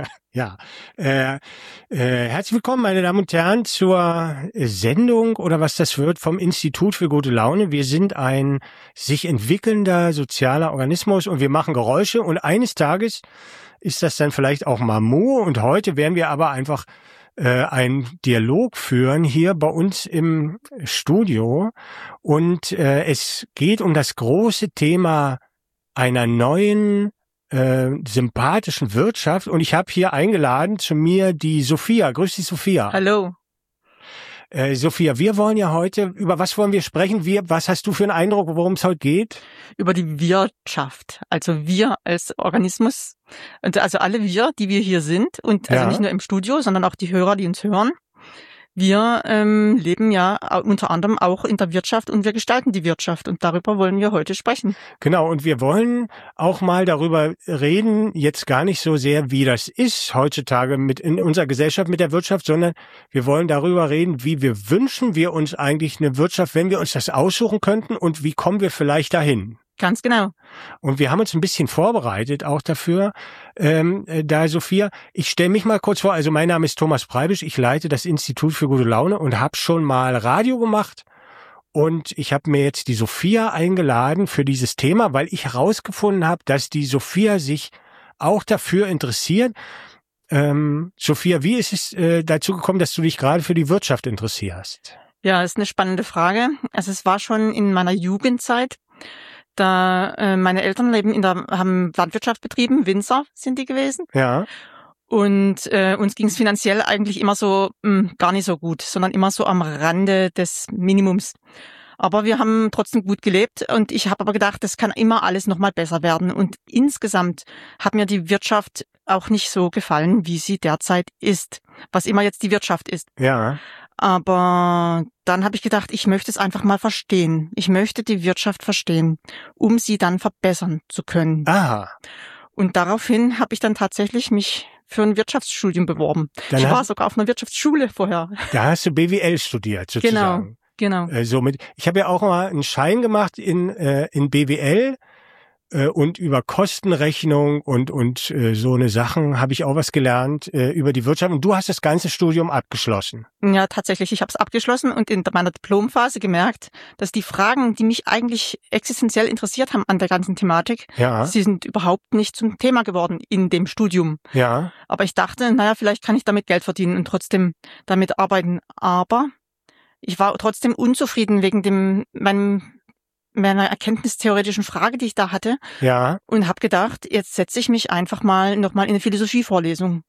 Ja, herzlich willkommen, meine Damen und Herren, zur Sendung oder was das wird vom Institut für gute Laune. Wir sind ein sich entwickelnder sozialer Organismus und wir machen Geräusche und eines Tages ist das dann vielleicht auch mal Mo und heute werden wir aber einfach einen Dialog führen hier bei uns im Studio und es geht um das große Thema einer neuen sympathischen Wirtschaft und ich habe hier eingeladen zu mir die Sophia. Grüß dich, Sophia. Hallo. Sophia, wir wollen ja heute, über was wollen wir sprechen? Was hast du für einen Eindruck, worum es heute geht? Über die Wirtschaft. Also wir als Organismus, also alle wir, die wir hier sind und also nicht nur im Studio, sondern auch die Hörer, die uns hören. Wir leben ja unter anderem auch in der Wirtschaft und wir gestalten die Wirtschaft und darüber wollen wir heute sprechen. Genau, und wir wollen auch mal darüber reden, jetzt gar nicht so sehr, wie das ist heutzutage in unserer Gesellschaft mit der Wirtschaft, sondern wir wollen darüber reden, wie wünschen wir uns eigentlich eine Wirtschaft, wenn wir uns das aussuchen könnten und wie kommen wir vielleicht dahin. Ganz genau. Und wir haben uns ein bisschen vorbereitet auch dafür. Sophia, ich stelle mich mal kurz vor. Also mein Name ist Thomas Preibisch. Ich leite das Institut für gute Laune und habe schon mal Radio gemacht. Und ich habe mir jetzt die Sophia eingeladen für dieses Thema, weil ich herausgefunden habe, dass die Sophia sich auch dafür interessiert. Sophia, wie ist es dazu gekommen, dass du dich gerade für die Wirtschaft interessierst? Ja, ist eine spannende Frage. Also es war schon in meiner Jugendzeit. Da meine Eltern haben Landwirtschaft betrieben, Winzer sind die gewesen. Ja. Und uns ging es finanziell eigentlich immer so gar nicht so gut, sondern immer so am Rande des Minimums. Aber wir haben trotzdem gut gelebt und ich habe aber gedacht, das kann immer alles noch mal besser werden. Und insgesamt hat mir die Wirtschaft auch nicht so gefallen, wie sie derzeit ist, was immer jetzt die Wirtschaft ist. Ja. Aber dann habe ich gedacht, ich möchte es einfach mal verstehen. Ich möchte die Wirtschaft verstehen, um sie dann verbessern zu können. Aha. Und daraufhin habe ich dann tatsächlich mich für ein Wirtschaftsstudium beworben. Ich war sogar auf einer Wirtschaftsschule vorher. Da hast du BWL studiert, sozusagen. Genau. Ich habe ja auch mal einen Schein gemacht in BWL. Und über Kostenrechnung und so eine Sachen habe ich auch was gelernt über die Wirtschaft. Und du hast das ganze Studium abgeschlossen. Ja, tatsächlich. Ich habe es abgeschlossen und in meiner Diplomphase gemerkt, dass die Fragen, die mich eigentlich existenziell interessiert haben an der ganzen Thematik, sie sind überhaupt nicht zum Thema geworden in dem Studium. Ja. Aber ich dachte, vielleicht kann ich damit Geld verdienen und trotzdem damit arbeiten. Aber ich war trotzdem unzufrieden wegen meiner erkenntnistheoretischen Frage, die ich da hatte. Ja. Und habe gedacht, jetzt setze ich mich einfach mal nochmal in eine Philosophievorlesung.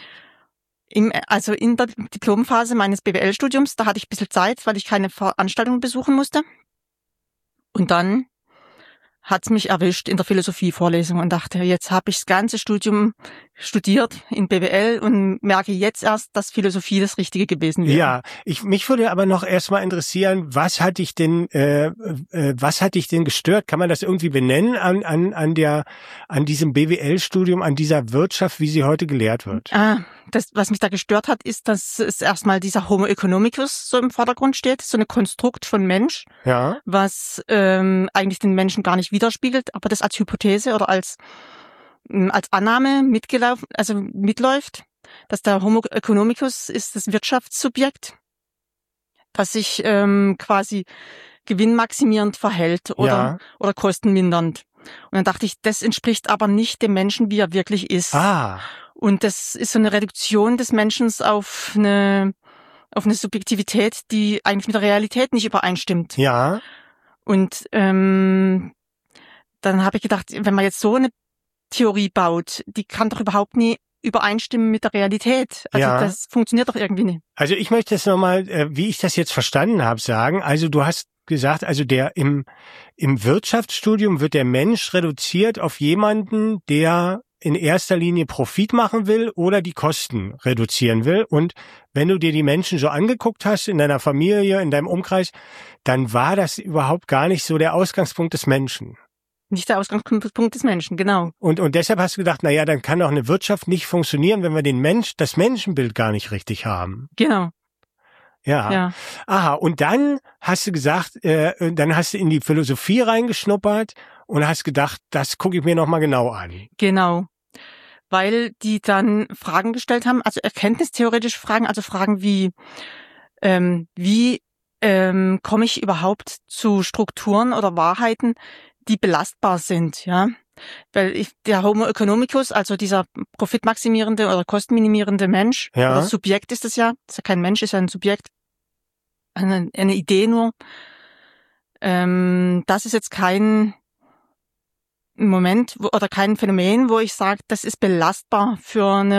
In der Diplomphase meines BWL-Studiums, da hatte ich ein bisschen Zeit, weil ich keine Veranstaltungen besuchen musste. Und dann hat's mich erwischt in der Philosophievorlesung und dachte, jetzt habe ich das ganze Studium studiert in BWL und merke jetzt erst, dass Philosophie das Richtige gewesen wäre. Ja, mich würde aber noch erstmal interessieren, was hat dich denn gestört? Kann man das irgendwie benennen an diesem BWL-Studium, an dieser Wirtschaft, wie sie heute gelehrt wird? Das, was mich da gestört hat, ist, dass es erstmal dieser Homo economicus so im Vordergrund steht, so eine Konstrukt von Mensch, was eigentlich den Menschen gar nicht widerspiegelt, aber das als Hypothese oder als Annahme mitläuft, dass der Homo economicus ist das Wirtschaftssubjekt, das sich quasi gewinnmaximierend verhält oder kostenmindernd. Und dann dachte ich, das entspricht aber nicht dem Menschen, wie er wirklich ist. Und das ist so eine Reduktion des Menschen auf eine Subjektivität, die eigentlich mit der Realität nicht übereinstimmt. Ja. Und dann habe ich gedacht, wenn man jetzt so eine Theorie baut, die kann doch überhaupt nie übereinstimmen mit der Realität. Also das funktioniert doch irgendwie nicht. Also ich möchte jetzt nochmal, wie ich das jetzt verstanden habe, sagen. Also du hast gesagt, also im Wirtschaftsstudium wird der Mensch reduziert auf jemanden, der in erster Linie Profit machen will oder die Kosten reduzieren will. Und wenn du dir die Menschen so angeguckt hast, in deiner Familie, in deinem Umkreis, dann war das überhaupt gar nicht so der Ausgangspunkt des Menschen. Nicht der Ausgangspunkt des Menschen, genau. Und deshalb hast du gedacht, na ja, dann kann doch eine Wirtschaft nicht funktionieren, wenn wir das Menschenbild gar nicht richtig haben. Genau. Ja. Aha, und dann hast du gesagt, dann hast du in die Philosophie reingeschnuppert und hast gedacht, das gucke ich mir nochmal genau an. Genau. weil die dann Fragen gestellt haben, also erkenntnistheoretische Fragen, also Fragen wie komme ich überhaupt zu Strukturen oder Wahrheiten, die belastbar sind, ja? Weil der Homo economicus, also dieser profitmaximierende oder kostenminimierende Mensch, oder Subjekt ist es ja, ist ja kein Mensch, ist ja ein Subjekt, eine Idee nur. Das ist jetzt kein Moment oder kein Phänomen, wo ich sage, das ist belastbar für eine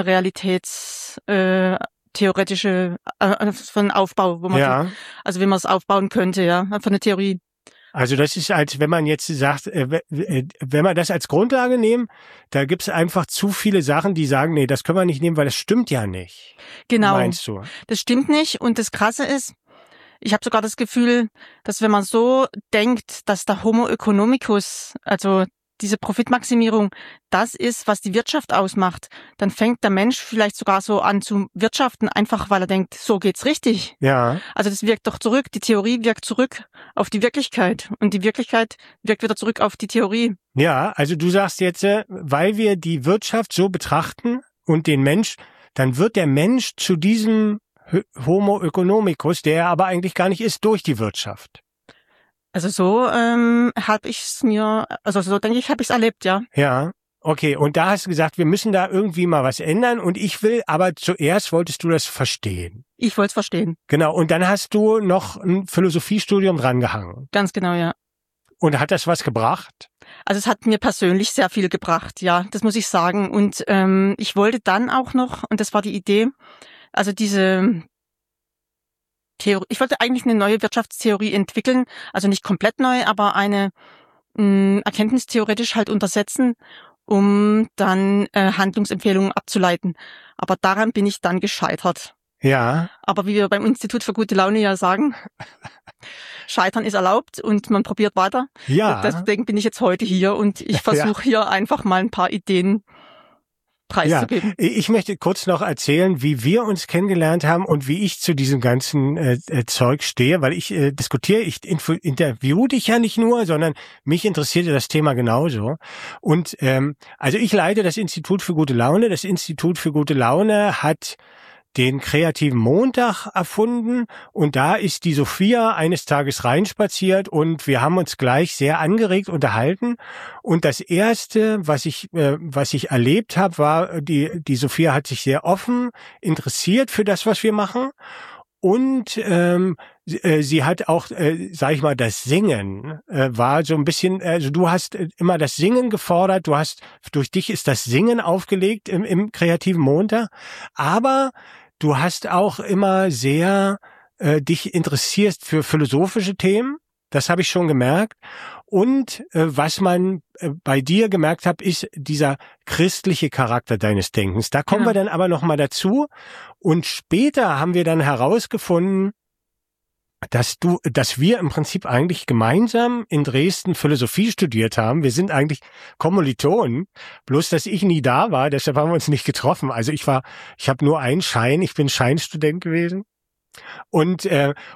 theoretische für einen Aufbau, wo man also wie man es aufbauen könnte, ja, für eine Theorie. Also das ist, als wenn man jetzt sagt, wenn wir das als Grundlage nehmen, da gibt's einfach zu viele Sachen, die sagen, nee, das können wir nicht nehmen, weil das stimmt ja nicht. Genau. Meinst du? Das stimmt nicht. Und das Krasse ist, ich habe sogar das Gefühl, dass wenn man so denkt, dass der Homo economicus, also diese Profitmaximierung, das ist, was die Wirtschaft ausmacht, dann fängt der Mensch vielleicht sogar so an zu wirtschaften, einfach weil er denkt, so geht's richtig. Ja. Also das wirkt doch zurück, die Theorie wirkt zurück auf die Wirklichkeit und die Wirklichkeit wirkt wieder zurück auf die Theorie. Ja, also du sagst jetzt, weil wir die Wirtschaft so betrachten und den Mensch, dann wird der Mensch zu diesem Homo economicus, der er aber eigentlich gar nicht ist, durch die Wirtschaft. Also so habe ich es mir, also so denke ich, habe ich es erlebt, ja. Ja, okay. Und da hast du gesagt, wir müssen da irgendwie mal was ändern. Und ich will, aber zuerst wolltest du das verstehen. Ich wollte es verstehen. Genau. Und dann hast du noch ein Philosophiestudium drangehangen. Ganz genau, ja. Und hat das was gebracht? Also es hat mir persönlich sehr viel gebracht, ja, das muss ich sagen. Und ich wollte dann auch noch, und das war die Idee, also diese Theorie, ich wollte eigentlich eine neue Wirtschaftstheorie entwickeln, also nicht komplett neu, aber eine erkenntnistheoretisch halt untersetzen, um dann Handlungsempfehlungen abzuleiten. Aber daran bin ich dann gescheitert. Ja. Aber wie wir beim Institut für gute Laune ja sagen, Scheitern ist erlaubt und man probiert weiter. Ja. Deswegen bin ich jetzt heute hier und ich versuche hier einfach mal ein paar Ideen preiszugeben. Ja, ich möchte kurz noch erzählen, wie wir uns kennengelernt haben und wie ich zu diesem ganzen Zeug stehe, weil ich interview dich ja nicht nur, sondern mich interessierte das Thema genauso. Und also ich leite das Institut für gute Laune. Das Institut für gute Laune hat den kreativen Montag erfunden und da ist die Sophia eines Tages reinspaziert und wir haben uns gleich sehr angeregt unterhalten und das erste, was ich erlebt habe, war, die Sophia hat sich sehr offen interessiert für das, was wir machen und sie hat auch, sag ich mal, das Singen war so ein bisschen, also du hast immer das Singen gefordert, durch dich ist das Singen aufgelegt im kreativen Montag, aber du hast auch immer sehr dich interessierst für philosophische Themen, das habe ich schon gemerkt. Und was man bei dir gemerkt hat, ist dieser christliche Charakter deines Denkens. Da kommen wir dann aber noch mal dazu. Und später haben wir dann herausgefunden, dass wir im Prinzip eigentlich gemeinsam in Dresden Philosophie studiert haben. Wir sind eigentlich Kommilitonen, bloß dass ich nie da war, deshalb haben wir uns nicht getroffen. Also ich habe nur einen Schein, ich bin Scheinstudent gewesen. Und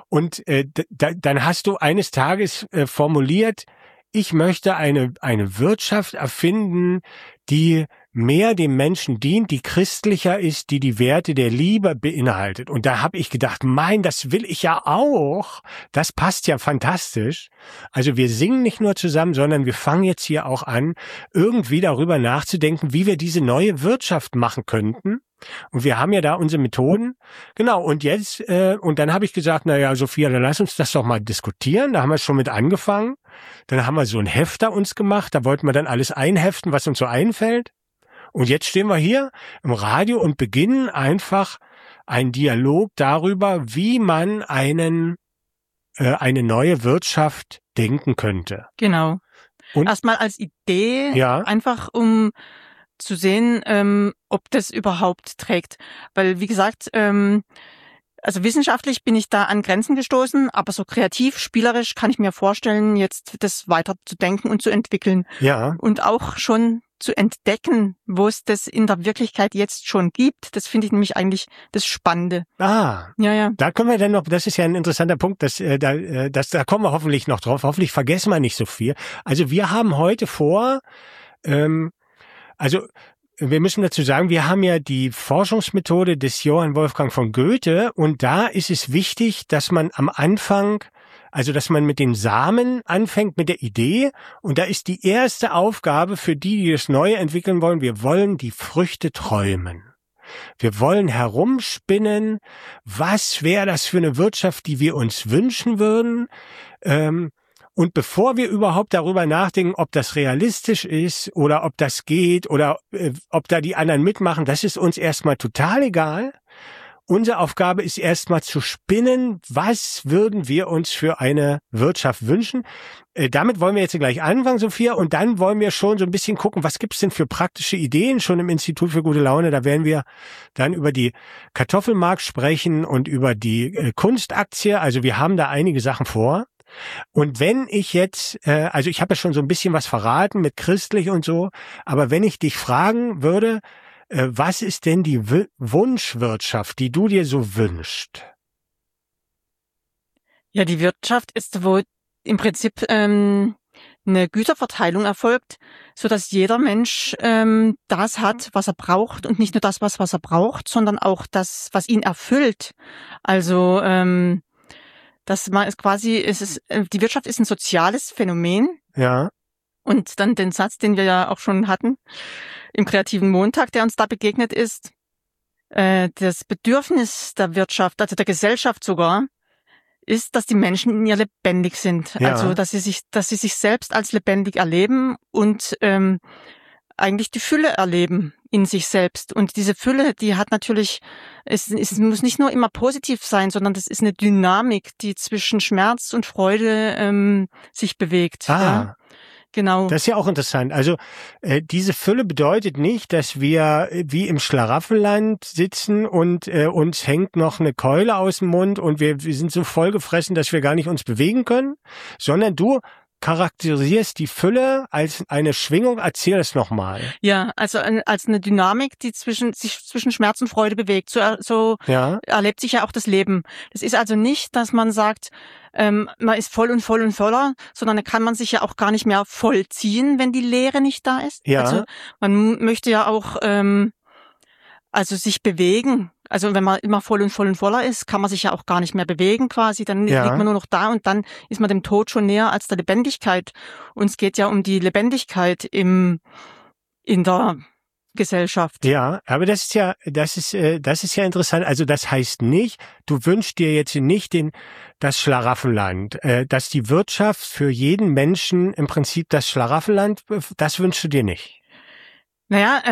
dann hast du eines Tages formuliert, ich möchte eine Wirtschaft erfinden, die mehr dem Menschen dient, die christlicher ist, die die Werte der Liebe beinhaltet. Und da habe ich gedacht, das will ich ja auch. Das passt ja fantastisch. Also wir singen nicht nur zusammen, sondern wir fangen jetzt hier auch an, irgendwie darüber nachzudenken, wie wir diese neue Wirtschaft machen könnten. Und wir haben ja da unsere Methoden. Genau, und jetzt, und dann habe ich gesagt, Sophia, dann lass uns das doch mal diskutieren. Da haben wir schon mit angefangen. Dann haben wir so ein Hefter uns gemacht. Da wollten wir dann alles einheften, was uns so einfällt. Und jetzt stehen wir hier im Radio und beginnen einfach einen Dialog darüber, wie man eine neue Wirtschaft denken könnte. Genau. Und erstmal als Idee, einfach um zu sehen, ob das überhaupt trägt. Weil, wie gesagt, also wissenschaftlich bin ich da an Grenzen gestoßen, aber so kreativ, spielerisch kann ich mir vorstellen, jetzt das weiter zu denken und zu entwickeln. Ja. Und auch schon zu entdecken, wo es das in der Wirklichkeit jetzt schon gibt. Das finde ich nämlich eigentlich das Spannende. Ah, ja. Da können wir dann noch, das ist ja ein interessanter Punkt, da kommen wir hoffentlich noch drauf. Hoffentlich vergessen wir nicht so viel. Also wir haben heute vor, wir müssen dazu sagen, wir haben ja die Forschungsmethode des Johann Wolfgang von Goethe und da ist es wichtig, dass man am Anfang, also dass man mit den Samen anfängt, mit der Idee und da ist die erste Aufgabe für die, die das Neue entwickeln wollen, wir wollen die Früchte träumen. Wir wollen herumspinnen, was wäre das für eine Wirtschaft, die wir uns wünschen würden. Und bevor wir überhaupt darüber nachdenken, ob das realistisch ist oder ob das geht oder ob da die anderen mitmachen, das ist uns erstmal total egal. Unsere Aufgabe ist erstmal zu spinnen, was würden wir uns für eine Wirtschaft wünschen. Damit wollen wir jetzt gleich anfangen, Sophia, und dann wollen wir schon so ein bisschen gucken, was gibt's denn für praktische Ideen schon im Institut für gute Laune. Da werden wir dann über die Kartoffelmark sprechen und über die Kunstaktie. Also wir haben da einige Sachen vor. Und wenn ich jetzt, also ich habe ja schon so ein bisschen was verraten mit christlich und so, aber wenn ich dich fragen würde, was ist denn die Wunschwirtschaft, die du dir so wünschst? Ja, die Wirtschaft ist, wo im Prinzip eine Güterverteilung erfolgt, so dass jeder Mensch das hat, was er braucht und nicht nur das, was er braucht, sondern auch das, was ihn erfüllt. Also das ist quasi, die Wirtschaft ist ein soziales Phänomen. Ja. Und dann den Satz, den wir ja auch schon hatten im kreativen Montag, der uns da begegnet ist, das Bedürfnis der Wirtschaft, also der Gesellschaft sogar, ist, dass die Menschen in ihr lebendig sind. Ja. Also dass sie sich selbst als lebendig erleben und eigentlich die Fülle erleben in sich selbst. Und diese Fülle, die hat natürlich, es muss nicht nur immer positiv sein, sondern das ist eine Dynamik, die zwischen Schmerz und Freude sich bewegt. Ja? Genau. Das ist ja auch interessant. Also diese Fülle bedeutet nicht, dass wir wie im Schlaraffenland sitzen und uns hängt noch eine Keule aus dem Mund und wir sind so vollgefressen, dass wir gar nicht uns bewegen können, sondern du charakterisierst die Fülle als eine Schwingung. Erzähl es nochmal. Ja, also als eine Dynamik, die sich zwischen Schmerz und Freude bewegt. So erlebt sich ja auch das Leben. Das ist also nicht, dass man sagt, man ist voll und voll und voller, sondern da kann man sich ja auch gar nicht mehr vollziehen, wenn die Leere nicht da ist. Ja. Also man möchte ja auch also sich bewegen. Also wenn man immer voll und voller ist, kann man sich ja auch gar nicht mehr bewegen quasi. Dann liegt man nur noch da und dann ist man dem Tod schon näher als der Lebendigkeit. Und es geht ja um die Lebendigkeit in der Gesellschaft. Ja, aber das ist ja interessant. Also das heißt nicht, du wünschst dir jetzt nicht das Schlaraffenland, dass die Wirtschaft für jeden Menschen im Prinzip das Schlaraffenland, das wünschst du dir nicht. Naja,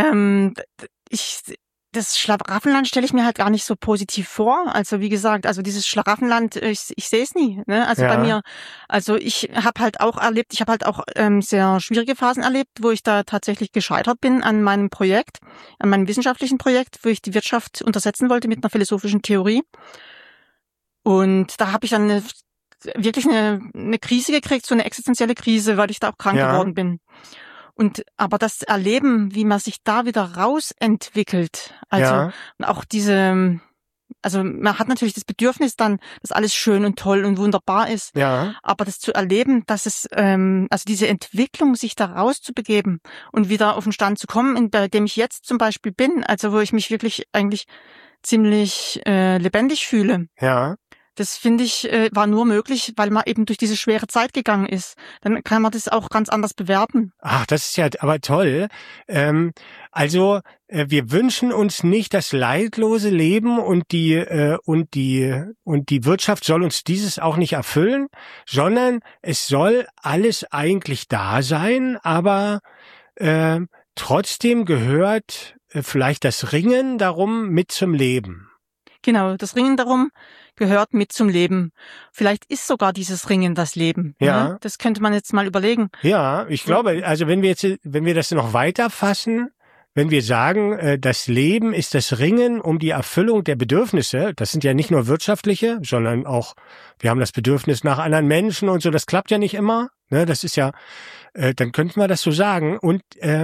das Schlaraffenland stelle ich mir halt gar nicht so positiv vor. Also wie gesagt, also dieses Schlaraffenland, ich sehe es nie. Ne? Also bei mir, also ich habe halt auch sehr schwierige Phasen erlebt, wo ich da tatsächlich gescheitert bin an meinem Projekt, an meinem wissenschaftlichen Projekt, wo ich die Wirtschaft untersetzen wollte mit einer philosophischen Theorie. Und da habe ich dann wirklich eine Krise gekriegt, so eine existenzielle Krise, weil ich da auch krank geworden bin. Aber das Erleben, wie man sich da wieder rausentwickelt, also auch also man hat natürlich das Bedürfnis dann, dass alles schön und toll und wunderbar ist, aber das zu erleben, dass es, also diese Entwicklung, sich da rauszubegeben und wieder auf den Stand zu kommen, bei dem ich jetzt zum Beispiel bin, also wo ich mich wirklich eigentlich ziemlich lebendig fühle. Ja. Das finde ich, war nur möglich, weil man eben durch diese schwere Zeit gegangen ist. Dann kann man das auch ganz anders bewerten. Ach, das ist ja aber toll. Also wir wünschen uns nicht das leidlose Leben und die Wirtschaft soll uns dieses auch nicht erfüllen, sondern es soll alles eigentlich da sein, aber trotzdem gehört vielleicht das Ringen darum mit zum Leben. Genau, das Ringen darum gehört mit zum Leben. Vielleicht ist sogar dieses Ringen das Leben. Ja. Ne? Das könnte man jetzt mal überlegen. Ja, ich glaube, also wenn wir das noch weiter fassen, wenn wir sagen, das Leben ist das Ringen um die Erfüllung der Bedürfnisse, das sind ja nicht nur wirtschaftliche, sondern auch, wir haben das Bedürfnis nach anderen Menschen und so, das klappt ja nicht immer. Ne, das ist ja, dann könnten wir das so sagen. Und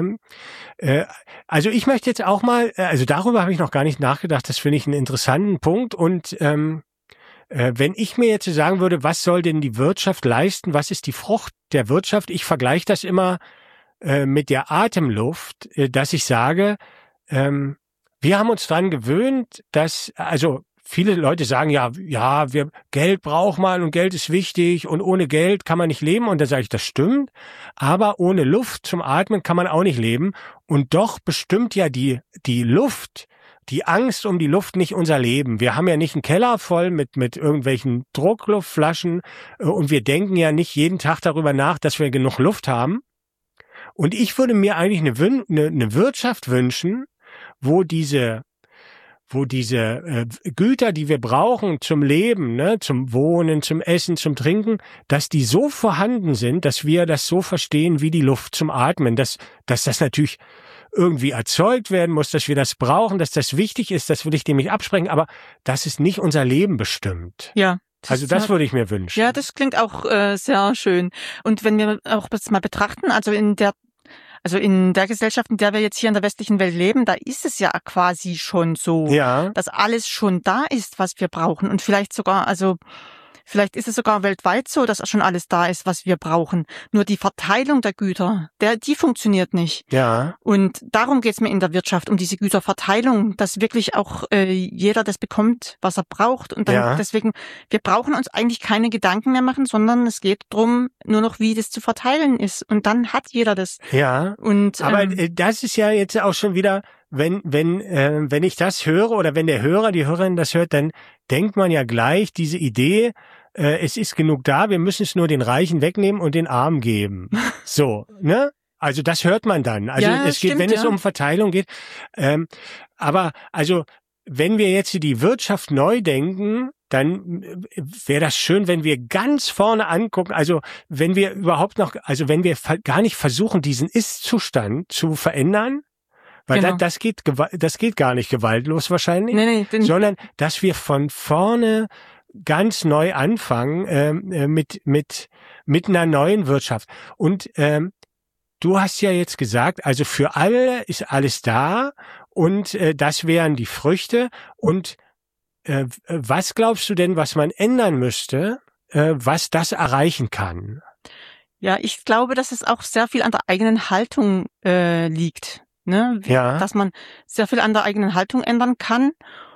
also ich möchte jetzt auch mal, also darüber habe ich noch gar nicht nachgedacht, das finde ich einen interessanten Punkt. Und wenn ich mir jetzt sagen würde, was soll denn die Wirtschaft leisten, was ist die Frucht der Wirtschaft? Ich vergleiche das immer mit der Atemluft, dass ich sage, wir haben uns dran gewöhnt, dass, also viele Leute sagen, Geld braucht man und Geld ist wichtig und ohne Geld kann man nicht leben. Und da sage ich, das stimmt, aber ohne Luft zum Atmen kann man auch nicht leben. Und doch bestimmt ja die Luft, die Angst um die Luft nicht unser Leben. Wir haben ja nicht einen Keller voll mit irgendwelchen Druckluftflaschen und wir denken ja nicht jeden Tag darüber nach, dass wir genug Luft haben. Und ich würde mir eigentlich eine Wirtschaft wünschen, wo diese Güter, die wir brauchen zum Leben, ne, zum Wohnen, zum Essen, zum Trinken, dass die so vorhanden sind, dass wir das so verstehen wie die Luft zum Atmen, dass das natürlich irgendwie erzeugt werden muss, dass wir das brauchen, dass das wichtig ist, das will ich dem nicht absprechen, aber dass es nicht unser Leben bestimmt. Ja. Also das würde ich mir wünschen. Ja, das klingt auch sehr schön. Und wenn wir auch das mal betrachten, also in der Gesellschaft, in der wir jetzt hier in der westlichen Welt leben, da ist es ja quasi schon so, dass alles schon da ist, was wir brauchen. Und vielleicht ist es sogar weltweit so, dass schon alles da ist, was wir brauchen. Nur die Verteilung der Güter, die funktioniert nicht. Ja. Und darum geht's mir in der Wirtschaft, um diese Güterverteilung, dass wirklich auch jeder das bekommt, was er braucht. Und dann deswegen, wir brauchen uns eigentlich keine Gedanken mehr machen, sondern es geht drum, nur noch wie das zu verteilen ist. Und dann hat jeder das. Ja. Aber das ist ja jetzt auch schon wieder, wenn ich das höre oder wenn der Hörer, die Hörerin das hört, dann denkt man ja gleich diese Idee, es ist genug da, wir müssen es nur den Reichen wegnehmen und den Armen geben. So, ne? Also das hört man dann. Also es um Verteilung geht. Aber also wenn wir jetzt die Wirtschaft neu denken, dann wäre das schön, wenn wir ganz vorne angucken, also wenn wir gar nicht versuchen, diesen Ist-Zustand zu verändern, weil das geht gar nicht gewaltlos wahrscheinlich, sondern dass wir von vorne ganz neu anfangen mit einer neuen Wirtschaft. Und du hast ja jetzt gesagt, also für alle ist alles da und das wären die Früchte. Und was glaubst du denn, was man ändern müsste, was das erreichen kann? Ja, ich glaube, dass es auch sehr viel an der eigenen Haltung liegt. Ne? Dass man sehr viel an der eigenen Haltung ändern kann,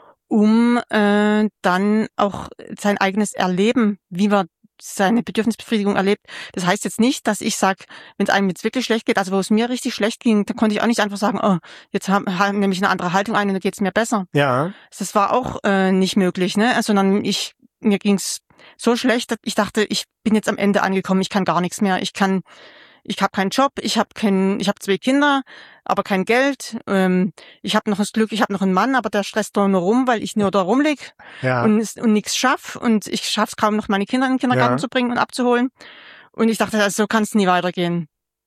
um dann auch sein eigenes Erleben, wie man seine Bedürfnisbefriedigung erlebt. Das heißt jetzt nicht, dass ich sage, wenn es einem jetzt wirklich schlecht geht, also wo es mir richtig schlecht ging, da konnte ich auch nicht einfach sagen, oh, jetzt nehme ich eine andere Haltung ein und dann geht's mir besser. Ja. Das war auch nicht möglich, ne? Sondern mir ging's so schlecht, dass ich dachte, ich bin jetzt am Ende angekommen, ich kann gar nichts mehr, ich habe keinen Job, ich habe 2 Kinder, aber kein Geld. Ich habe noch das Glück, ich habe noch einen Mann, aber der stresst nur rum, weil ich nur da rumlieg und nichts schaff. Und ich schaff's kaum noch, meine Kinder in den Kindergarten zu bringen und abzuholen. Und ich dachte, so kann es nie weitergehen.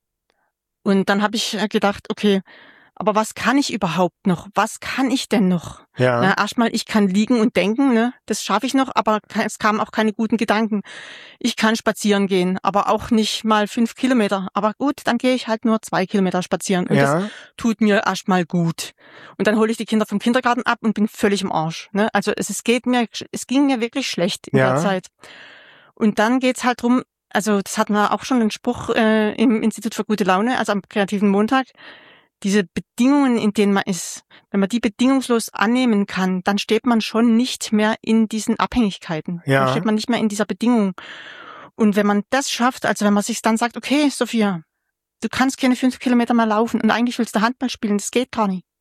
Und dann habe ich gedacht, okay, aber was kann ich überhaupt noch? Was kann ich denn noch? Ja. Na, erstmal, ich kann liegen und denken, ne? Das schaffe ich noch, aber es kamen auch keine guten Gedanken. Ich kann spazieren gehen, aber auch nicht mal 5 Kilometer. Aber gut, dann gehe ich halt nur 2 Kilometer spazieren. Und das tut mir erstmal gut. Und dann hole ich die Kinder vom Kindergarten ab und bin völlig im Arsch. Ne? Also es ging mir wirklich schlecht in der Zeit. Und dann geht's halt drum, also das hatten wir auch schon einen Spruch im Institut für gute Laune, also am kreativen Montag. Diese Bedingungen, in denen man ist, wenn man die bedingungslos annehmen kann, dann steht man schon nicht mehr in diesen Abhängigkeiten. Dann steht man nicht mehr in dieser Bedingung. Und wenn man das schafft, also wenn man sich dann sagt, okay, Sophia, du kannst keine 5 Kilometer mehr laufen und eigentlich willst du Handball spielen, das geht gar nicht.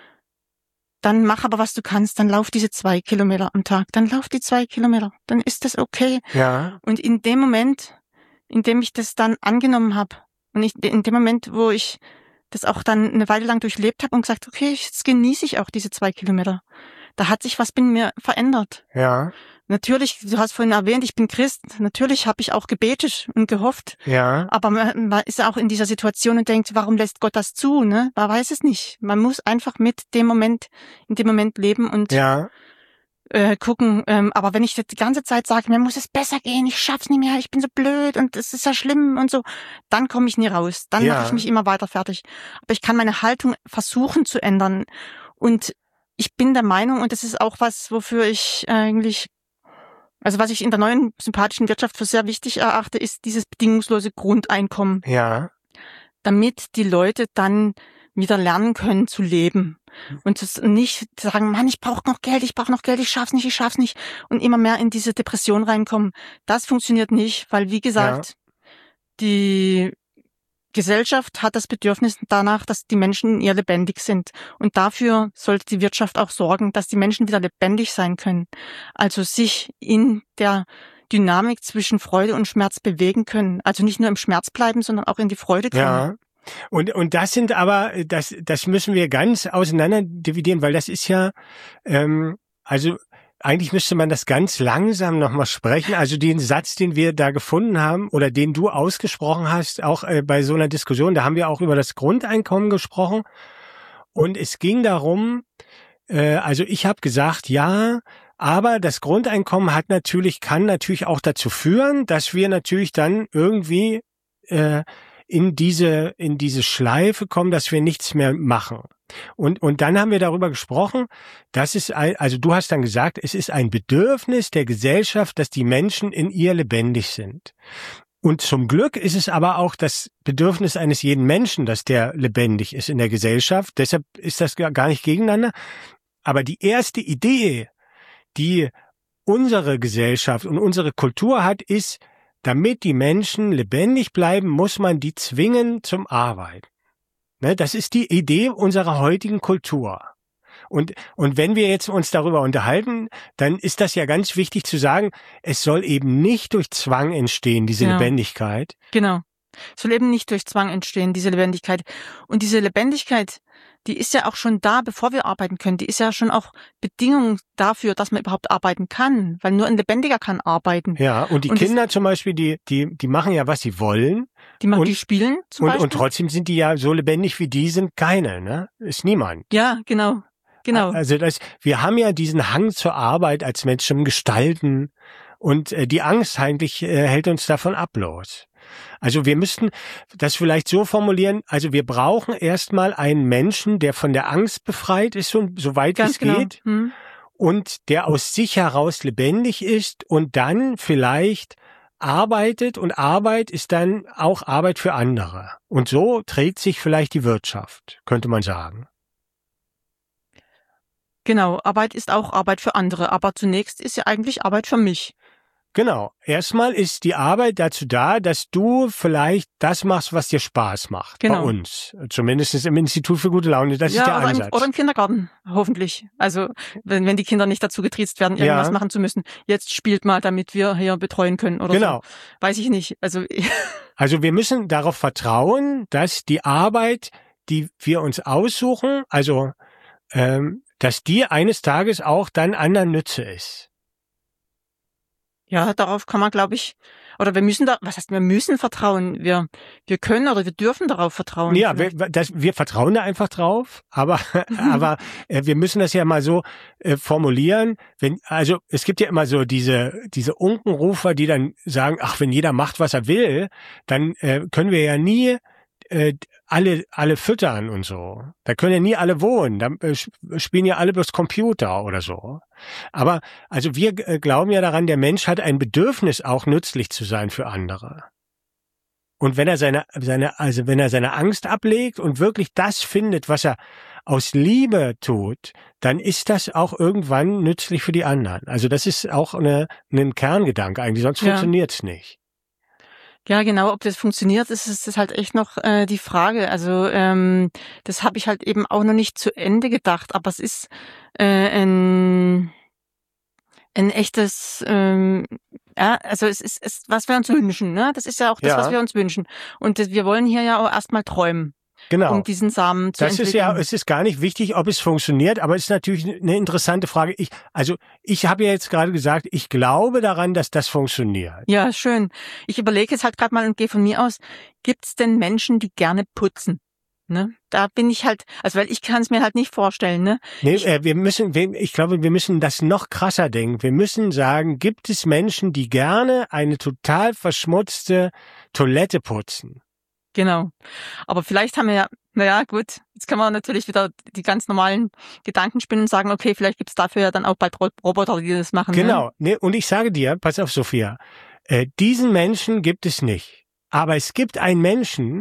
Dann mach aber, was du kannst, dann lauf diese 2 Kilometer am Tag, dann lauf die 2 Kilometer, dann ist das okay. Ja. Und in dem Moment, in dem ich das dann angenommen habe und in dem Moment, wo ich das auch dann eine Weile lang durchlebt habe und gesagt, okay, jetzt genieße ich auch diese 2 Kilometer. Da hat sich was bei mir verändert. Ja. Natürlich, du hast vorhin erwähnt, ich bin Christ. Natürlich habe ich auch gebetet und gehofft. Ja. Aber man ist ja auch in dieser Situation und denkt, warum lässt Gott das zu? Ne? Man weiß es nicht. Man muss einfach in dem Moment leben und gucken. Aber wenn ich die ganze Zeit sage, mir muss es besser gehen, ich schaff's nicht mehr, ich bin so blöd und es ist ja schlimm und so, dann komme ich nie raus. Dann mache ich mich immer weiter fertig. Aber ich kann meine Haltung versuchen zu ändern. Und ich bin der Meinung, und das ist auch was, wofür ich eigentlich, also was ich in der neuen sympathischen Wirtschaft für sehr wichtig erachte, ist dieses bedingungslose Grundeinkommen. Ja. damit die Leute dann wieder lernen können zu leben. Und nicht sagen, Mann, ich brauche noch Geld, ich schaff's nicht und immer mehr in diese Depression reinkommen. Das funktioniert nicht, weil, wie gesagt, die Gesellschaft hat das Bedürfnis danach, dass die Menschen in ihr lebendig sind. Und dafür sollte die Wirtschaft auch sorgen, dass die Menschen wieder lebendig sein können. Also sich in der Dynamik zwischen Freude und Schmerz bewegen können. Also nicht nur im Schmerz bleiben, sondern auch in die Freude kommen. Ja. Und das sind aber, das müssen wir ganz auseinander dividieren, weil das ist ja, also eigentlich müsste man das ganz langsam nochmal sprechen. Also den Satz, den wir da gefunden haben oder den du ausgesprochen hast, auch bei so einer Diskussion, da haben wir auch über das Grundeinkommen gesprochen. Und es ging darum, also ich habe gesagt, ja, aber das Grundeinkommen kann natürlich auch dazu führen, dass wir natürlich dann irgendwie in diese Schleife kommen, dass wir nichts mehr machen. Und dann haben wir darüber gesprochen, also du hast dann gesagt, es ist ein Bedürfnis der Gesellschaft, dass die Menschen in ihr lebendig sind. Und zum Glück ist es aber auch das Bedürfnis eines jeden Menschen, dass der lebendig ist in der Gesellschaft. Deshalb ist das gar nicht gegeneinander. Aber die erste Idee, die unsere Gesellschaft und unsere Kultur hat, ist, damit die Menschen lebendig bleiben, muss man die zwingen zum Arbeiten. Ne, das ist die Idee unserer heutigen Kultur. Und wenn wir jetzt uns darüber unterhalten, dann ist das ja ganz wichtig zu sagen, es soll eben nicht durch Zwang entstehen, diese Lebendigkeit. Genau. Es soll eben nicht durch Zwang entstehen, diese Lebendigkeit. Und diese Lebendigkeit, die ist ja auch schon da, bevor wir arbeiten können. Die ist ja schon auch Bedingung dafür, dass man überhaupt arbeiten kann. Weil nur ein Lebendiger kann arbeiten. Ja, und die Kinder zum Beispiel, die machen ja, was sie wollen. Die spielen zum Beispiel. Und trotzdem sind die ja so lebendig wie die sind keine, ne? Ist niemand. Ja, genau. Also wir haben ja diesen Hang zur Arbeit als Menschen gestalten. Und die Angst eigentlich hält uns davon ab bloß. Also wir müssten das vielleicht so formulieren, also wir brauchen erstmal einen Menschen, der von der Angst befreit ist, soweit es geht, und der aus sich heraus lebendig ist und dann vielleicht arbeitet, und Arbeit ist dann auch Arbeit für andere. Und so trägt sich vielleicht die Wirtschaft, könnte man sagen. Genau, Arbeit ist auch Arbeit für andere, aber zunächst ist ja eigentlich Arbeit für mich. Genau. Erstmal ist die Arbeit dazu da, dass du vielleicht das machst, was dir Spaß macht. Genau. Bei uns. Zumindest im Institut für gute Laune. Das ist der Ansatz. Oder im Kindergarten, hoffentlich. Also, wenn die Kinder nicht dazu getriezt werden, irgendwas machen zu müssen. Jetzt spielt mal, damit wir hier betreuen können oder so. Weiß ich nicht. Also wir müssen darauf vertrauen, dass die Arbeit, die wir uns aussuchen, also, dass die eines Tages auch dann anderen Nütze ist. Ja, darauf kann man, glaube ich, oder wir müssen vertrauen. Wir können oder wir dürfen darauf vertrauen. Ja, wir vertrauen da einfach drauf, aber wir müssen das ja mal so formulieren. Also es gibt ja immer so diese Unkenrufer, die dann sagen, ach, wenn jeder macht, was er will, dann können wir ja nie alle füttern und so. Da können ja nie alle wohnen. Da spielen ja alle bloß Computer oder so. Aber also wir glauben ja daran, der Mensch hat ein Bedürfnis, auch nützlich zu sein für andere. Und wenn er seine Angst ablegt und wirklich das findet, was er aus Liebe tut, dann ist das auch irgendwann nützlich für die anderen. Also das ist auch ein Kerngedanke eigentlich, sonst funktioniert's nicht. Ja, genau, ob das funktioniert, ist halt echt noch die Frage. Also das habe ich halt eben auch noch nicht zu Ende gedacht, aber es ist ein echtes, also es ist, was wir uns wünschen, ne? Das ist ja auch das, was wir uns wünschen. Und wir wollen hier ja auch erstmal träumen. Genau. Um diesen Samen zu entwickeln. Es ist gar nicht wichtig, ob es funktioniert, aber es ist natürlich eine interessante Frage. Ich habe ja jetzt gerade gesagt, ich glaube daran, dass das funktioniert. Ja, schön. Ich überlege jetzt halt gerade mal und gehe von mir aus, gibt es denn Menschen, die gerne putzen? Ne? Da bin ich halt, also weil ich kann es mir halt nicht vorstellen. Ne? Nee, ich glaube, wir müssen das noch krasser denken. Wir müssen sagen, gibt es Menschen, die gerne eine total verschmutzte Toilette putzen? Genau. Aber vielleicht haben wir gut, jetzt kann man natürlich wieder die ganz normalen Gedanken spinnen und sagen, okay, vielleicht gibt's dafür ja dann auch bald Roboter, die das machen. Genau. Ne? Und ich sage dir, pass auf, Sophia, diesen Menschen gibt es nicht. Aber es gibt einen Menschen,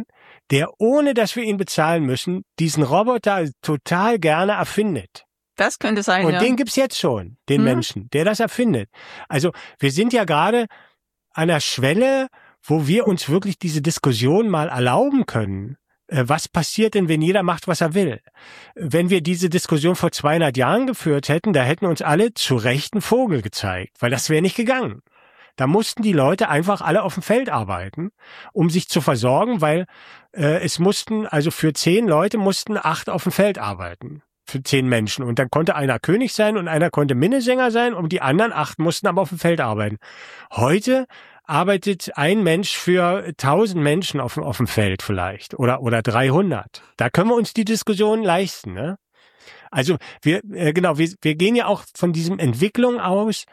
der, ohne dass wir ihn bezahlen müssen, diesen Roboter total gerne erfindet. Das könnte sein, Und den gibt's jetzt schon, den Menschen, der das erfindet. Also wir sind ja gerade an der Schwelle, wo wir uns wirklich diese Diskussion mal erlauben können. Was passiert denn, wenn jeder macht, was er will? Wenn wir diese Diskussion vor 200 Jahren geführt hätten, da hätten uns alle zu Recht einen Vogel gezeigt, weil das wäre nicht gegangen. Da mussten die Leute einfach alle auf dem Feld arbeiten, um sich zu versorgen, weil es mussten, also für 10 Leute mussten 8 auf dem Feld arbeiten. Für 10 Menschen. Und dann konnte einer König sein und einer konnte Minnesänger sein und die anderen 8 mussten aber auf dem Feld arbeiten. Heute arbeitet ein Mensch für 1000 Menschen auf dem Feld vielleicht oder 300. Da können wir uns die Diskussion leisten, ne? Also wir gehen ja auch von diesem Entwicklung aus,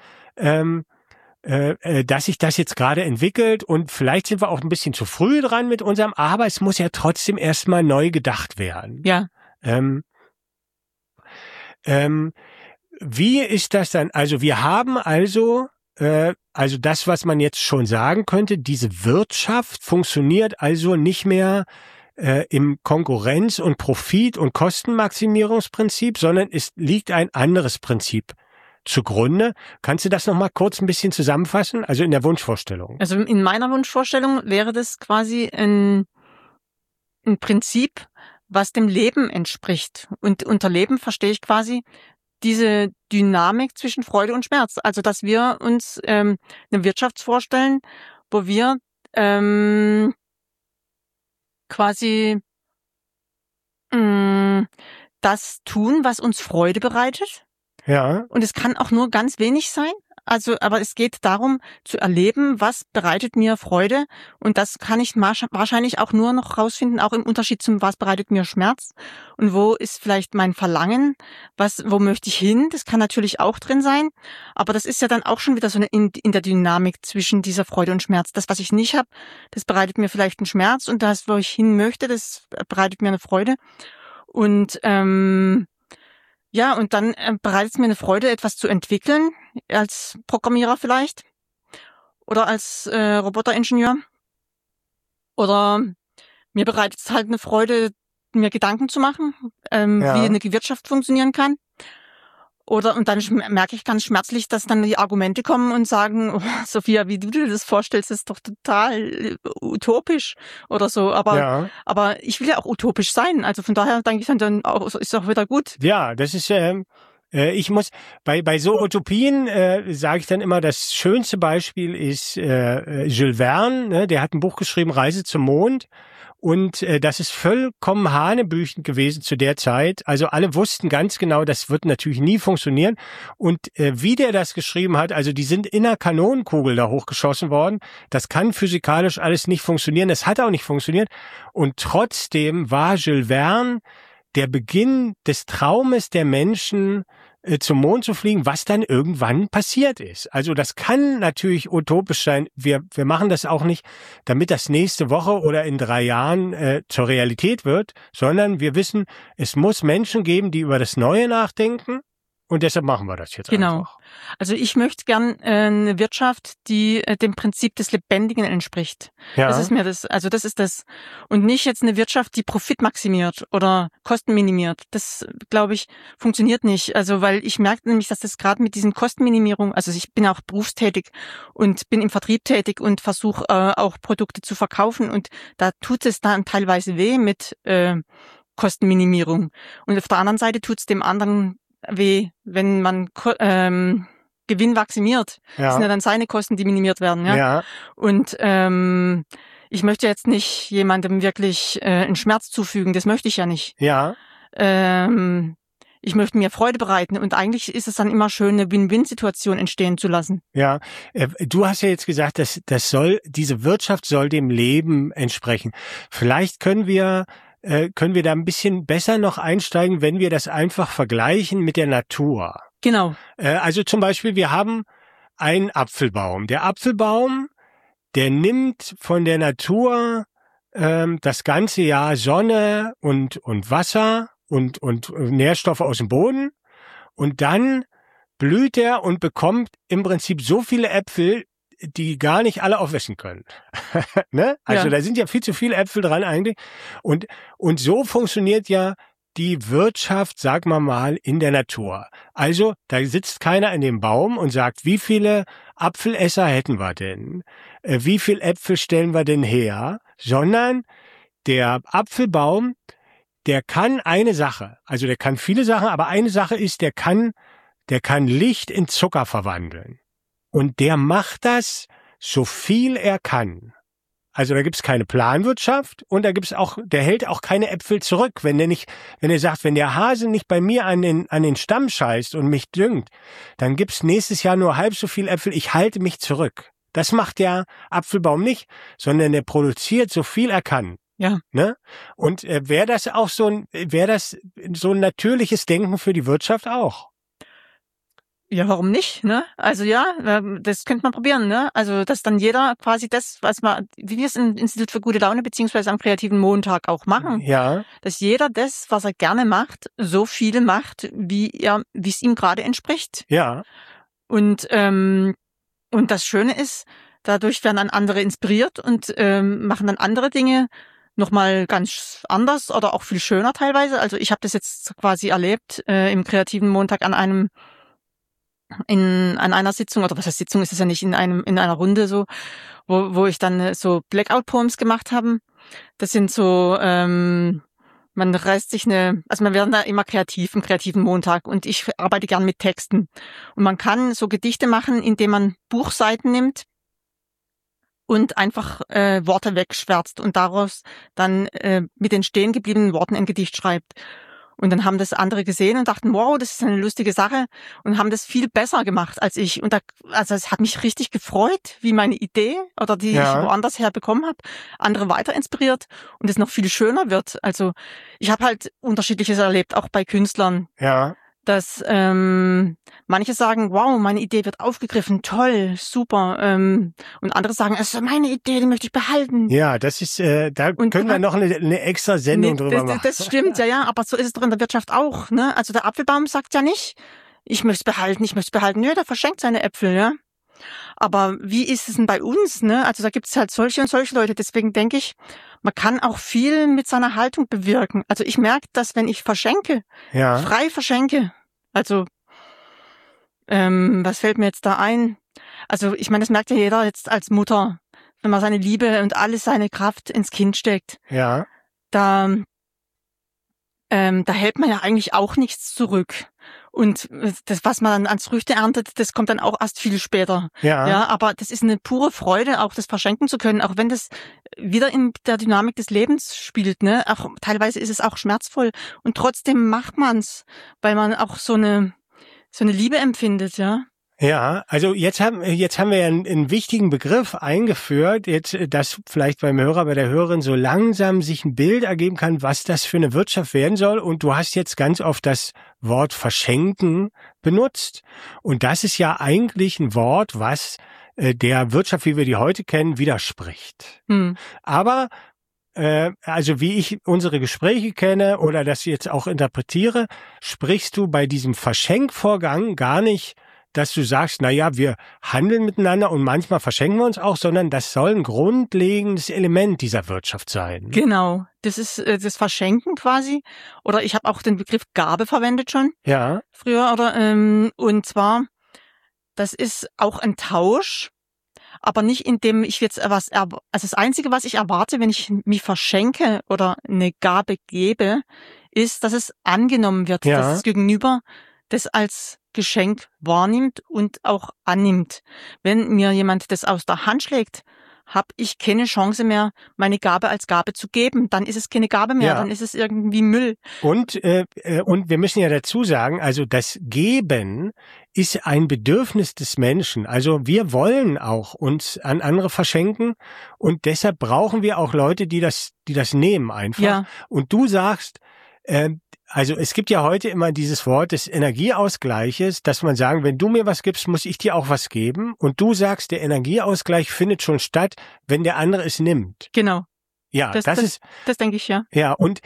dass sich das jetzt gerade entwickelt und vielleicht sind wir auch ein bisschen zu früh dran mit unserem, aber es muss ja trotzdem erstmal neu gedacht werden. Ja. Wie ist das dann? Also wir haben also das, was man jetzt schon sagen könnte, diese Wirtschaft funktioniert also nicht mehr im Konkurrenz- und Profit- und Kostenmaximierungsprinzip, sondern es liegt ein anderes Prinzip zugrunde. Kannst du das nochmal kurz ein bisschen zusammenfassen? Also in der Wunschvorstellung. Also in meiner Wunschvorstellung wäre das quasi ein Prinzip, was dem Leben entspricht. Und unter Leben verstehe ich quasi diese Dynamik zwischen Freude und Schmerz. Also dass wir uns eine Wirtschaft vorstellen, wo wir quasi das tun, was uns Freude bereitet. Ja. Und es kann auch nur ganz wenig sein. Also, aber es geht darum, zu erleben, was bereitet mir Freude. Und das kann ich wahrscheinlich auch nur noch rausfinden, auch im Unterschied zum, was bereitet mir Schmerz. Und wo ist vielleicht mein Verlangen? Wo möchte ich hin? Das kann natürlich auch drin sein. Aber das ist ja dann auch schon wieder so in der Dynamik zwischen dieser Freude und Schmerz. Das, was ich nicht habe, das bereitet mir vielleicht einen Schmerz. Und das, wo ich hin möchte, das bereitet mir eine Freude. Und, ja, und dann bereitet es mir eine Freude, etwas zu entwickeln, als Programmierer vielleicht oder als Roboteringenieur. Oder mir bereitet es halt eine Freude, mir Gedanken zu machen, wie eine Wirtschaft funktionieren kann. Und dann merke ich ganz schmerzlich, dass dann die Argumente kommen und sagen, oh, Sophia, wie du dir das vorstellst, ist doch total utopisch oder so. Aber ich will ja auch utopisch sein. Also von daher denke ich dann auch, ist auch wieder gut. Ja, das ist, ich muss, bei so Utopien sage ich dann immer, das schönste Beispiel ist Jules Verne, ne? Der hat ein Buch geschrieben, Reise zum Mond. Und das ist vollkommen hanebüchend gewesen zu der Zeit. Also alle wussten ganz genau, das wird natürlich nie funktionieren. Und wie der das geschrieben hat, also die sind in einer Kanonenkugel da hochgeschossen worden. Das kann physikalisch alles nicht funktionieren. Das hat auch nicht funktioniert. Und trotzdem war Jules Verne der Beginn des Traumes der Menschen, zum Mond zu fliegen, was dann irgendwann passiert ist. Also das kann natürlich utopisch sein. Wir machen das auch nicht, damit das nächste Woche oder in 3 Jahren zur Realität wird, sondern wir wissen, es muss Menschen geben, die über das Neue nachdenken. Und deshalb machen wir das jetzt einfach. Also ich möchte gern eine Wirtschaft, die dem Prinzip des Lebendigen entspricht. Ja. Das ist mir das. Also das ist das. Und nicht jetzt eine Wirtschaft, die Profit maximiert oder Kosten minimiert. Das, glaube ich, funktioniert nicht. Also weil ich merke nämlich, dass das gerade mit diesen Kostenminimierung, also ich bin auch berufstätig und bin im Vertrieb tätig und versuche auch Produkte zu verkaufen. Und da tut es dann teilweise weh mit Kostenminimierung. Und auf der anderen Seite tut es dem anderen weh, wenn man Gewinn maximiert. Ja. Das sind ja dann seine Kosten, die minimiert werden. Ja. Und ich möchte jetzt nicht jemandem wirklich einen Schmerz zufügen. Das möchte ich ja nicht. Ja. Ich möchte mir Freude bereiten. Und eigentlich ist es dann immer schön, eine Win-Win-Situation entstehen zu lassen. Ja. Du hast ja jetzt gesagt, diese Wirtschaft soll dem Leben entsprechen. Vielleicht können wir da ein bisschen besser noch einsteigen, wenn wir das einfach vergleichen mit der Natur. Genau. Also zum Beispiel, wir haben einen Apfelbaum. Der Apfelbaum, der nimmt von der Natur das ganze Jahr Sonne und Wasser und Nährstoffe aus dem Boden. Und dann blüht er und bekommt im Prinzip so viele Äpfel, die gar nicht alle aufessen können. Ne? Also da sind ja viel zu viele Äpfel dran eigentlich. Und so funktioniert ja die Wirtschaft, sag mal, in der Natur. Also da sitzt keiner in dem Baum und sagt, wie viele Apfelesser hätten wir denn? Wie viel Äpfel stellen wir denn her? Sondern der Apfelbaum, der kann eine Sache, also der kann viele Sachen, aber eine Sache ist, der kann Licht in Zucker verwandeln. Und der macht das so viel er kann. Also da gibt's keine Planwirtschaft und da gibt's auch, der hält auch keine Äpfel zurück. Wenn er sagt, wenn der Hase nicht bei mir an den Stamm scheißt und mich düngt, dann gibt's nächstes Jahr nur halb so viel Äpfel, ich halte mich zurück. Das macht der Apfelbaum nicht, sondern der produziert so viel er kann. Ja. Ne? Und wäre das so ein natürliches Denken für die Wirtschaft auch? Ja, warum nicht, ne? Also ja, das könnte man probieren, ne? Also, dass dann jeder quasi das, wie wir es im Institut für gute Laune beziehungsweise am kreativen Montag auch machen, ja, dass jeder das, was er gerne macht, so viel macht, wie es ihm gerade entspricht. Ja. Und das Schöne ist, dadurch werden dann andere inspiriert und machen dann andere Dinge nochmal ganz anders oder auch viel schöner teilweise. Also ich habe das jetzt quasi erlebt im kreativen Montag an einer Sitzung, oder was heißt Sitzung, ist es ja nicht, in einer Runde so, wo ich dann so Blackout-Poems gemacht habe. Das sind so, man reißt sich also man wird da immer kreativ im kreativen Montag und ich arbeite gern mit Texten. Und man kann so Gedichte machen, indem man Buchseiten nimmt und einfach Worte wegschwärzt und daraus dann mit den stehen gebliebenen Worten ein Gedicht schreibt. Und dann haben das andere gesehen und dachten, wow, das ist eine lustige Sache und haben das viel besser gemacht als ich. Und also es hat mich richtig gefreut, wie meine Idee oder die ich woanders her bekommen habe, andere weiter inspiriert und es noch viel schöner wird. Also ich habe halt Unterschiedliches erlebt, auch bei Künstlern. Ja. Dass manche sagen, wow, meine Idee wird aufgegriffen, toll, super. Und andere sagen, es ist meine Idee, die möchte ich behalten. Ja, das ist, da können wir noch eine extra Sendung drüber machen. Das stimmt, ja, aber so ist es doch in der Wirtschaft auch. Ne? Also der Apfelbaum sagt ja nicht, ich möchte es behalten. Nö, der verschenkt seine Äpfel, ja. Aber wie ist es denn bei uns? Ne? Also da gibt es halt solche und solche Leute. Deswegen denke ich, man kann auch viel mit seiner Haltung bewirken. Also ich merke, dass wenn ich verschenke, frei verschenke, also was fällt mir jetzt da ein? Also ich meine, das merkt ja jeder jetzt als Mutter, wenn man seine Liebe und alles seine Kraft ins Kind steckt. Ja. Da hält man ja eigentlich auch nichts zurück. Und das, was man dann als Früchte erntet, das kommt dann auch erst viel später. Ja, aber das ist eine pure Freude, auch das verschenken zu können, auch wenn das wieder in der Dynamik des Lebens spielt, ne? Auch teilweise ist es auch schmerzvoll und trotzdem macht man's, weil man auch so eine Liebe empfindet, ja. Ja, also jetzt haben wir ja einen wichtigen Begriff eingeführt, jetzt, dass vielleicht bei der Hörerin so langsam sich ein Bild ergeben kann, was das für eine Wirtschaft werden soll. Und du hast jetzt ganz oft das Wort verschenken benutzt. Und das ist ja eigentlich ein Wort, was der Wirtschaft, wie wir die heute kennen, widerspricht. Aber also wie ich unsere Gespräche kenne oder das jetzt auch interpretiere, sprichst du bei diesem Verschenkvorgang gar nicht, dass du sagst, na ja, wir handeln miteinander und manchmal verschenken wir uns auch, sondern das soll ein grundlegendes Element dieser Wirtschaft sein. Genau, das ist das Verschenken quasi. Oder ich habe auch den Begriff Gabe verwendet schon. Ja. Früher oder und zwar, das ist auch ein Tausch, aber nicht indem ich jetzt also das Einzige, was ich erwarte, wenn ich mich verschenke oder eine Gabe gebe, ist, dass es angenommen wird, dass das Gegenüber das als Geschenk wahrnimmt und auch annimmt. Wenn mir jemand das aus der Hand schlägt, habe ich keine Chance mehr, meine Gabe als Gabe zu geben. Dann ist es keine Gabe mehr, dann ist es irgendwie Müll. Und wir müssen ja dazu sagen, also das Geben ist ein Bedürfnis des Menschen. Also wir wollen auch uns an andere verschenken und deshalb brauchen wir auch Leute, die das nehmen einfach. Ja. Und du sagst, also es gibt ja heute immer dieses Wort des Energieausgleiches, dass man sagen, wenn du mir was gibst, muss ich dir auch was geben. Und du sagst, der Energieausgleich findet schon statt, wenn der andere es nimmt. Genau. Ja, das denke ich, ja. Ja, und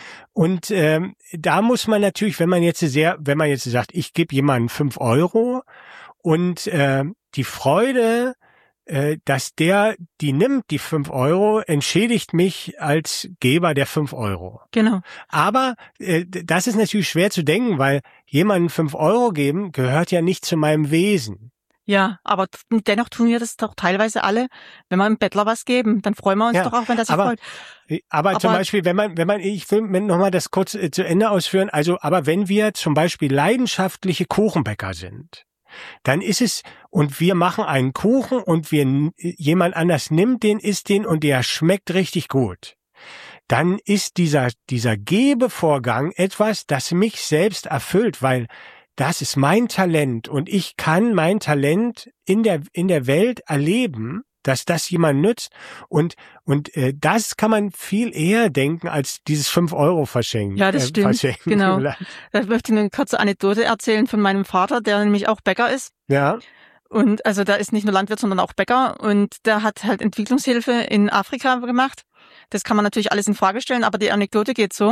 da muss man natürlich, wenn man jetzt sagt, ich gebe jemandem 5 € und die Freude dass der, die nimmt, die 5 Euro, entschädigt mich als Geber der 5 Euro. Genau. Aber das ist natürlich schwer zu denken, weil jemandem 5 Euro geben gehört ja nicht zu meinem Wesen. Ja, aber dennoch tun wir das doch teilweise alle, wenn wir einem Bettler was geben, dann freuen wir uns doch auch, wenn das sich freut. Aber zum Beispiel, ich will nochmal das kurz zu Ende ausführen, aber wenn wir zum Beispiel leidenschaftliche Kuchenbäcker sind, dann ist es, und wir machen einen Kuchen und jemand anders nimmt den, isst den und der schmeckt richtig gut. Dann ist dieser Gebevorgang etwas, das mich selbst erfüllt, weil das ist mein Talent und ich kann mein Talent in der Welt erleben, dass das jemand nützt und das kann man viel eher denken als dieses 5 Euro verschenken. Ja, das stimmt. Genau. Da möchte ich eine kurze Anekdote erzählen von meinem Vater, der nämlich auch Bäcker ist. Ja. Und also der ist nicht nur Landwirt, sondern auch Bäcker und der hat halt Entwicklungshilfe in Afrika gemacht. Das kann man natürlich alles in Frage stellen, aber die Anekdote geht so.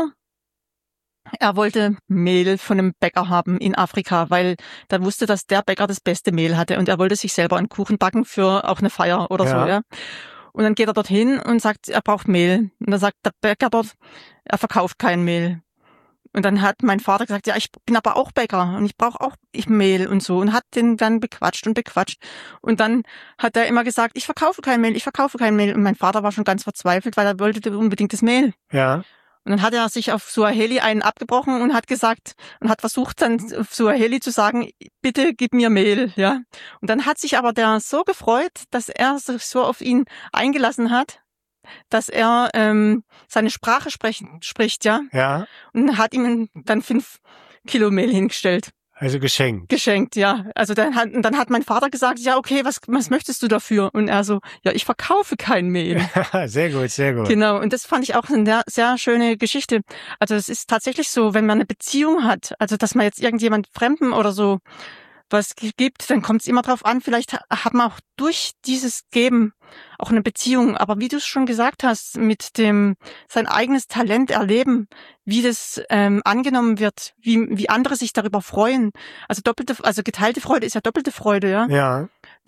Er wollte Mehl von einem Bäcker haben in Afrika, weil er wusste, dass der Bäcker das beste Mehl hatte und er wollte sich selber einen Kuchen backen für auch eine Feier oder so, ja. Und dann geht er dorthin und sagt, er braucht Mehl. Und dann sagt der Bäcker dort, er verkauft kein Mehl. Und dann hat mein Vater gesagt, ja, ich bin aber auch Bäcker und ich brauche auch Mehl und so und hat den dann bequatscht. Und dann hat er immer gesagt, ich verkaufe kein Mehl. Und mein Vater war schon ganz verzweifelt, weil er wollte unbedingt das Mehl. Ja. Und dann hat er sich auf Suaheli einen abgebrochen und hat gesagt und hat versucht dann auf Suaheli zu sagen, bitte gib mir Mehl, ja. Und dann hat sich aber der so gefreut, dass er sich so auf ihn eingelassen hat, dass er seine Sprache spricht, ja. Ja. Und hat ihm dann 5 Kilo Mehl hingestellt. Also geschenkt. Geschenkt, ja. Also dann hat mein Vater gesagt, ja, okay, was möchtest du dafür? Und er so, ja, ich verkaufe kein Mehl. Sehr gut, sehr gut. Genau, und das fand ich auch eine sehr schöne Geschichte. Also es ist tatsächlich so, wenn man eine Beziehung hat, also dass man jetzt irgendjemand Fremden oder so was gibt, dann kommt es immer drauf an, vielleicht hat man auch durch dieses Geben auch eine Beziehung. Aber wie du es schon gesagt hast, mit dem sein eigenes Talent erleben, wie das angenommen wird, wie andere sich darüber freuen. Also geteilte Freude ist ja doppelte Freude, ja. Ja.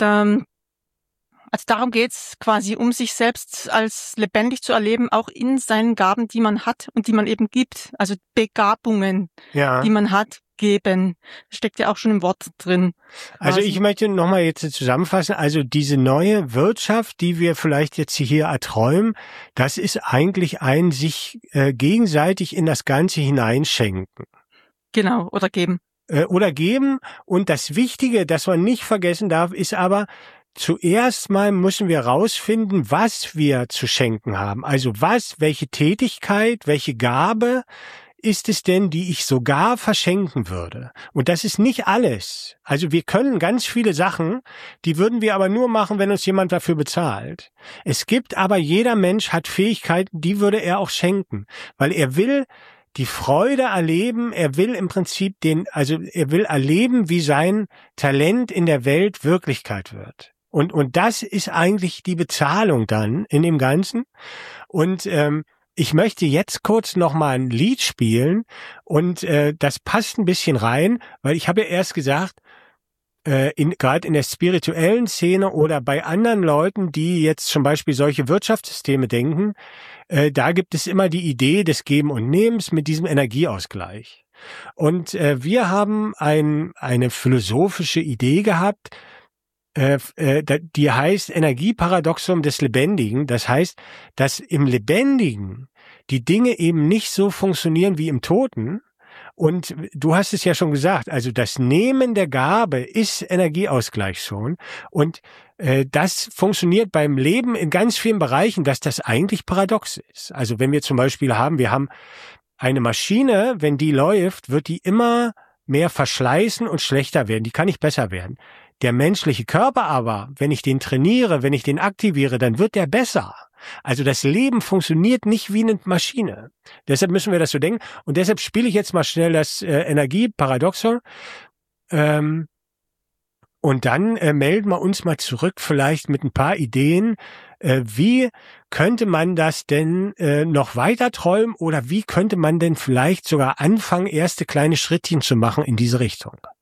Also darum geht's quasi, um sich selbst als lebendig zu erleben, auch in seinen Gaben, die man hat und die man eben gibt. Also Begabungen, die man hat. Geben. Das steckt ja auch schon im Wort drin. Also ich möchte nochmal jetzt zusammenfassen, also diese neue Wirtschaft, die wir vielleicht jetzt hier erträumen, das ist eigentlich ein sich gegenseitig in das Ganze hineinschenken. Genau, oder geben. Und das Wichtige, das man nicht vergessen darf, ist aber, zuerst mal müssen wir rausfinden, was wir zu schenken haben. Also welche Tätigkeit, welche Gabe ist es denn, die ich sogar verschenken würde? Und das ist nicht alles. Also wir können ganz viele Sachen, die würden wir aber nur machen, wenn uns jemand dafür bezahlt. Es gibt aber, jeder Mensch hat Fähigkeiten, die würde er auch schenken, weil er will die Freude erleben, er will im Prinzip er will erleben, wie sein Talent in der Welt Wirklichkeit wird. Und das ist eigentlich die Bezahlung dann in dem Ganzen. Und ich möchte jetzt kurz noch mal ein Lied spielen und das passt ein bisschen rein, weil ich habe ja erst gesagt, gerade in der spirituellen Szene oder bei anderen Leuten, die jetzt zum Beispiel solche Wirtschaftssysteme denken, da gibt es immer die Idee des Geben und Nehmens mit diesem Energieausgleich. Und wir haben eine philosophische Idee gehabt, die heißt Energieparadoxum des Lebendigen. Das heißt, dass im Lebendigen die Dinge eben nicht so funktionieren wie im Toten. Und du hast es ja schon gesagt, also das Nehmen der Gabe ist Energieausgleich schon. Und das funktioniert beim Leben in ganz vielen Bereichen, dass das eigentlich paradox ist. Also wenn wir zum Beispiel wir haben eine Maschine, wenn die läuft, wird die immer mehr verschleißen und schlechter werden. Die kann nicht besser werden. Der menschliche Körper aber, wenn ich den trainiere, wenn ich den aktiviere, dann wird der besser. Also das Leben funktioniert nicht wie eine Maschine. Deshalb müssen wir das so denken. Und deshalb spiele ich jetzt mal schnell das Energieparadoxon. Und dann melden wir uns mal zurück vielleicht mit ein paar Ideen. Wie könnte man das denn noch weiter träumen oder wie könnte man denn vielleicht sogar anfangen, erste kleine Schrittchen zu machen in diese Richtung?